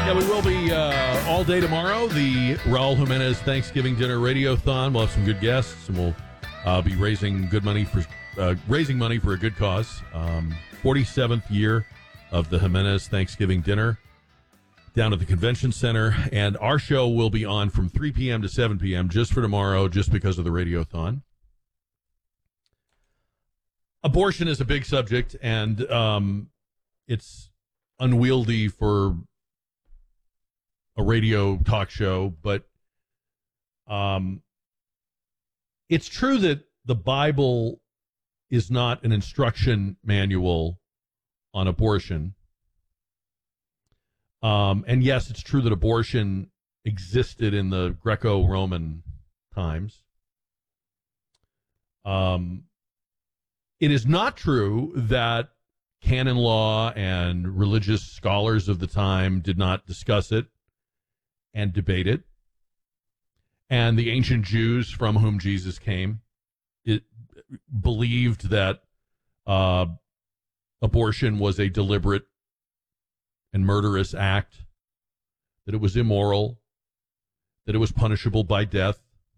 Yeah, we will be all day tomorrow. The Raul Jimenez Thanksgiving Dinner Radiothon. We'll have some good guests, and we'll be raising money for a good cause. 47th year of the Jimenez Thanksgiving Dinner down at the Convention Center, and our show will be on from 3 p.m. to 7 p.m. just for tomorrow, just because of the Radiothon. Abortion is a big subject, and it's unwieldy for a radio talk show, but it's true that the Bible is not an instruction manual on abortion. And yes, it's true that abortion existed in the Greco-Roman times. It is not true that canon law and religious scholars of the time did not discuss it and debate it. And the ancient Jews from whom Jesus came believed that abortion was a deliberate and murderous act, that it was immoral, that it was punishable by death.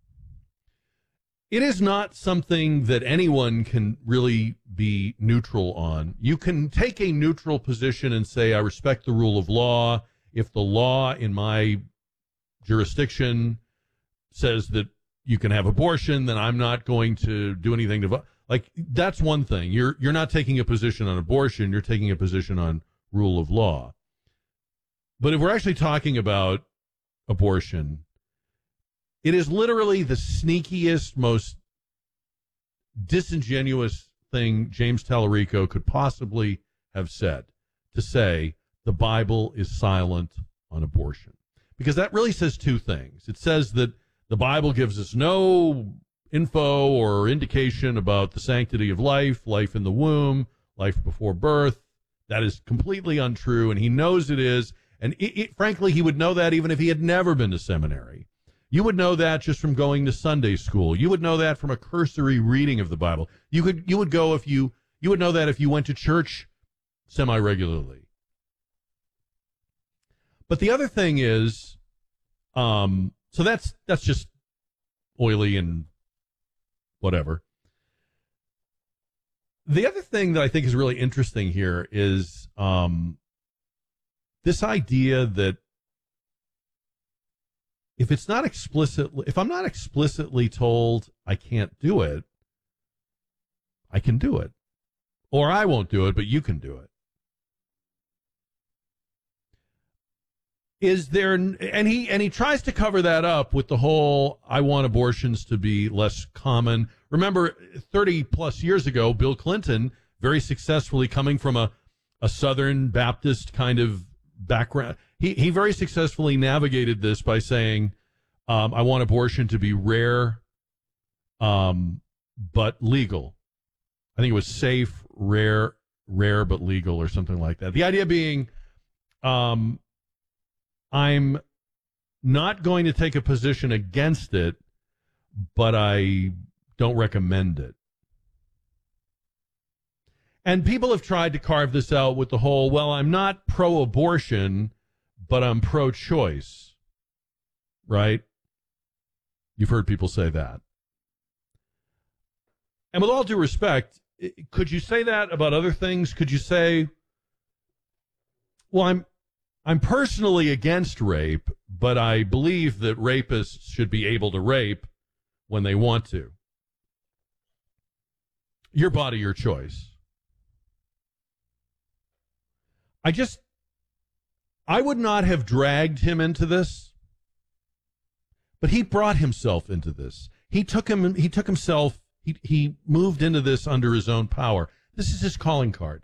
It is not something that anyone can really be neutral on. You can take a neutral position and say, I respect the rule of law. If the law in my jurisdiction says that you can have abortion, then I'm not going to do anything to like. That's one thing. You're not taking a position on abortion. You're taking a position on rule of law. But if we're actually talking about abortion, it is literally the sneakiest, most disingenuous thing James Tallarico could possibly have said, to say the Bible is silent on abortion. Because that really says two things. It says that the Bible gives us no info or indication about the sanctity of life, life in the womb, life before birth. That is completely untrue, and he knows it is. And frankly, he would know that even if he had never been to seminary. You would know that just from going to Sunday school. You would know that from a cursory reading of the Bible. You would know that if you went to church semi-regularly. But the other thing is, so that's just oily and whatever. The other thing that I think is really interesting here is this idea that if I'm not explicitly told I can't do it, I can do it. Or I won't do it, but you can do it. Is there, and he tries to cover that up with the whole, I want abortions to be less common. Remember, 30 plus years ago, Bill Clinton, very successfully coming from a Southern Baptist kind of background, he very successfully navigated this by saying, I want abortion to be rare, but legal. I think it was safe, rare, but legal, or something like that. The idea being, I'm not going to take a position against it, but I don't recommend it. And people have tried to carve this out with the whole, well, I'm not pro-abortion, but I'm pro-choice, right? You've heard people say that. And with all due respect, could you say that about other things? Could you say, well, I'm personally against rape, but I believe that rapists should be able to rape when they want to. Your body, your choice. I would not have dragged him into this, but he brought himself into this. He moved into this under his own power. This is his calling card.